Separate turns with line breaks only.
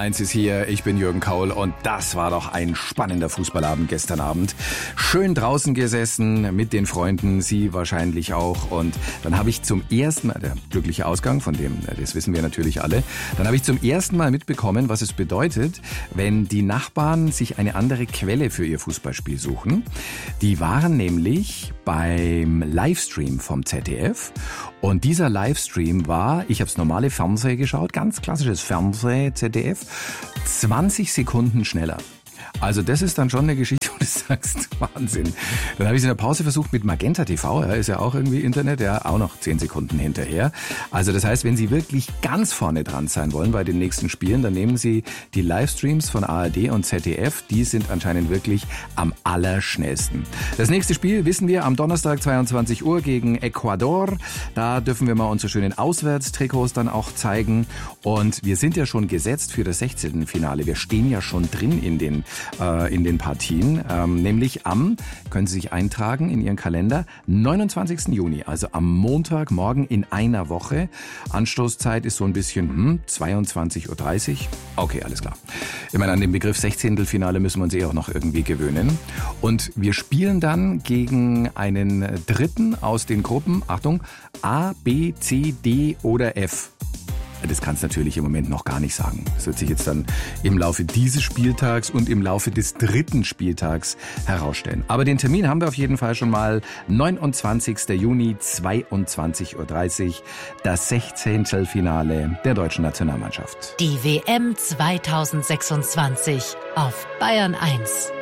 1 ist hier, ich bin Jürgen Kaul und das war doch ein spannender Fußballabend gestern Abend. Schön draußen gesessen mit den Freunden, Sie wahrscheinlich auch. Und dann habe ich zum ersten Mal, der glückliche Ausgang, von dem, das wissen wir natürlich alle, dann habe ich zum ersten Mal mitbekommen, was es bedeutet, wenn die Nachbarn sich eine andere Quelle für ihr Fußballspiel suchen. Die waren nämlich beim Livestream vom ZDF und dieser Livestream war, ich habe das normale Fernsehen geschaut, ganz klassisches Fernsehen, ZDF, 20 Sekunden schneller. Also das ist dann schon eine Geschichte, wo du sagst, Wahnsinn. Dann habe ich es in der Pause versucht mit Magenta TV, ist ja auch irgendwie Internet, auch noch 10 Sekunden hinterher. Also das heißt, wenn Sie wirklich ganz vorne dran sein wollen bei den nächsten Spielen, dann nehmen Sie die Livestreams von ARD und ZDF, die sind anscheinend wirklich am allerschnellsten. Das nächste Spiel wissen wir am Donnerstag 22 Uhr gegen Ecuador. Da dürfen wir mal unsere schönen Auswärtstrikots dann auch zeigen. Und wir sind ja schon gesetzt für das 16. Finale. Wir stehen ja schon drin in den Partien, nämlich können Sie sich eintragen in Ihren Kalender, 29. Juni, also am Montagmorgen in einer Woche. Anstoßzeit ist so ein bisschen 22.30 Uhr. Okay, alles klar. Ich meine, an den Begriff 16. Finale müssen wir uns auch noch irgendwie gewöhnen. Und wir spielen dann gegen einen Dritten aus den Gruppen, Achtung, A, B, C, D oder F. Das kannst du natürlich im Moment noch gar nicht sagen. Das wird sich jetzt dann im Laufe dieses Spieltags und im Laufe des dritten Spieltags herausstellen. Aber den Termin haben wir auf jeden Fall schon mal. 29. Juni, 22.30 Uhr, das 16. Finale der deutschen Nationalmannschaft.
Die WM 2026 auf Bayern 1.